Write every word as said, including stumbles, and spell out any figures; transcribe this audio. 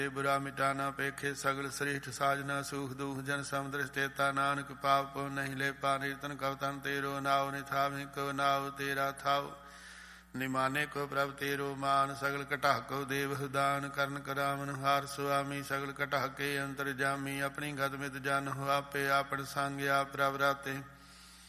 बुरा मिटाना पेखे सगल श्रेष्ठ साजना सूख दूह जन समुद्र स्टेता नानक पाप पो नहीं ले पा नीरतन कवतन तेरो नाव निथाव को नाव तेरा थाव निमाने को प्रभ तेरो मान सगल कटाह को देव दान करण करामन हार सुआमी सगल कटाह के अंतर जामी अपनी गद मित जन हो आपे आपन संग आप प्रभ राते